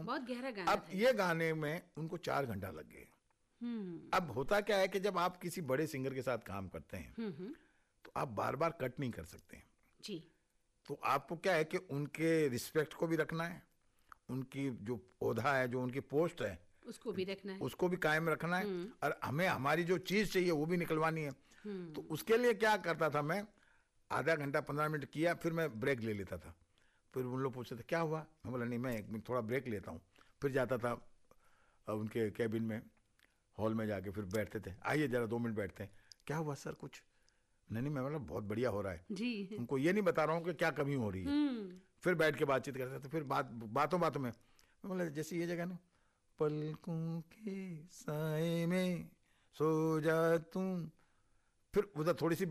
बहुत गहरा गाना अब था। ये गाने में उनको 4 घंटा लग गए। अब होता क्या है कि जब आप किसी बड़े सिंगर के साथ काम करते हैं तो आप बार बार कट नहीं कर सकते जी। तो आपको क्या है कि उनके रिस्पेक्ट को भी रखना है, उनकी जो ओहदा है, जो उनकी पोस्ट है, उसको भी रखना है। उसको भी कायम रखना है, और हमें हमारी जो चीज चाहिए वो भी निकलवानी है। तो उसके लिए क्या करता था मैं, आधा घंटा 15 मिनट किया, फिर मैं ब्रेक ले लेता था। फिर उन लोग पूछते थे क्या हुआ, मैं बोला नहीं, मैं 1 मिनट थोड़ा ब्रेक लेता हूँ। फिर जाता था उनके कैबिन में, हॉल में जाके फिर बैठते थे, आइए जरा 2 मिनट बैठते हैं। क्या हुआ सर, कुछ नहीं, मैं बोला बहुत बढ़िया हो रहा है जी। उनको ये नहीं बता रहा हूँ कि क्या कमी हो रही है। फिर बैठ के बातचीत करते थे। फिर बातों में मैं बोला जैसे ये जगह ना, पलकों के साए में सो जा तुम, फिर उधर थोड़ी सी